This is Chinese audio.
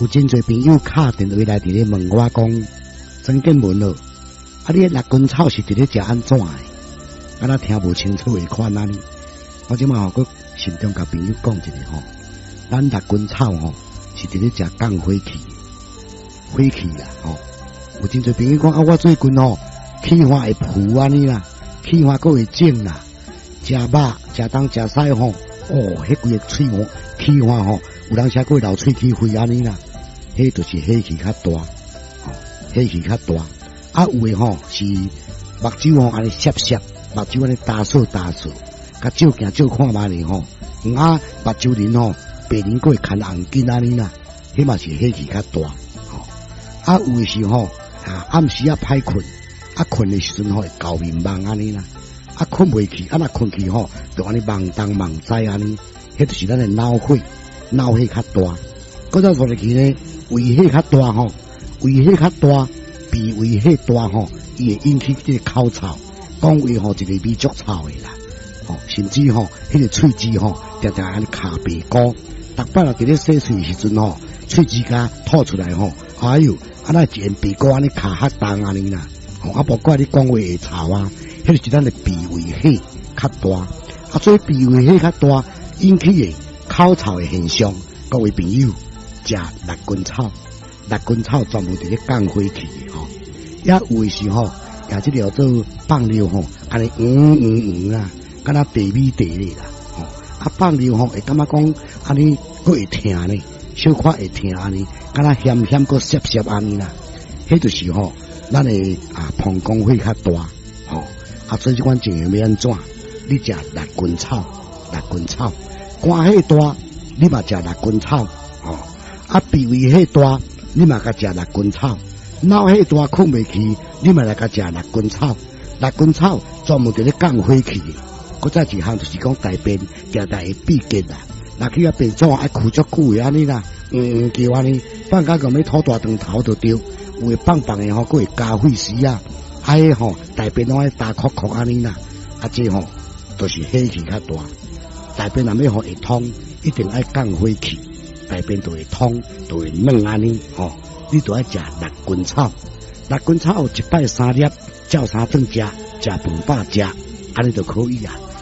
有真侪朋友敲电话来伫咧问我讲，曾建文咯，啊，你六根草是伫咧食安怎的？敢若听无清楚的款安尼。我即马佮心中甲朋友讲一个吼，咱六根草吼是伫咧食降火气，火气啦吼。有真侪朋友讲啊，我最近吼气化会浮安尼啦，气化佫会肿啦，食肉食东食西吼，迄规个喙吼气化吼，有人写过流喙齿灰安尼啦。迄就是火气较大，火气较大。啊，有诶吼是目睭吼安尼涩涩，目睭安尼打扫打扫，甲照镜照看嘛哩吼。啊，目睭鳞吼白鳞佫会牵红筋安尼啦，迄嘛是火气较大。啊，有诶是吼暗时啊歹困，啊困诶时阵吼会搞面梦安尼啦，啊困袂去，啊若困去吼就安尼梦东梦西安尼，迄就是咱诶脑火较大。搁再说入去呢，胃火较大吼，胃火较大，脾胃火大吼，伊会引起这个口臭，讲话吼一个味足臭的啦，甚至吼迄个喙齿吼常常安尼卡白骨，逐摆若伫咧洗喙时阵吼，喙齿甲吐出来吼，哎哟，啊那一个白骨安尼卡较重安尼啦，啊无怪你讲话会臭啊，迄就是咱的脾胃火较大，啊所以脾胃火较大引起的口臭的现象，各位朋友。食六根草，六根草专门伫咧降火气的吼，也有诶是吼，也即条做放尿吼，安尼啦，敢若地米地咧啦，吼，啊放尿吼会感觉讲安尼佫会疼呢，小可会疼安尼，敢若咸咸佫涩涩安尼啦，迄就是吼，咱诶膀胱火较大，吼，所以即款情形要安怎？你食六根草，六根草，肝火大，你嘛食六根草，吼。啊，脾胃火大，你嘛甲食六根草；脑火大困袂去，你嘛来甲食六根草。六根草专门伫咧降火气的。搁再一项就是讲大便常常会闭结啦，若去便所爱哭足久的安尼啦，叫安尼，放假咁要吐大肠头就对，有诶棒棒的吼，佫会加血丝啊，迄吼大便拢爱大壳壳安尼啦，这吼就是火气较大，大便若要互会通，一定爱降火气。大便就会通，就会软安尼吼。你就爱食六根草，六根草一摆3粒，照3顿食，食饭饱食，安尼就可以啊。